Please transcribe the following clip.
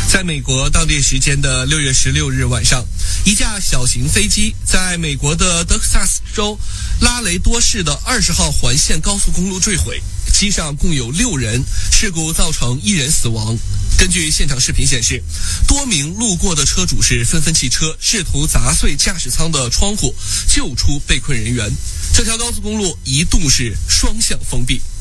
在美国当地时间的6月16日晚上，一架小型飞机在美国的德克萨斯州拉雷多市的20号环线高速公路坠毁，机上共有6人，事故造成1人死亡。根据现场视频显示，多名路过的车主是纷纷弃车，试图砸碎驾驶舱的窗户，救出被困人员。这条高速公路一度是双向封闭。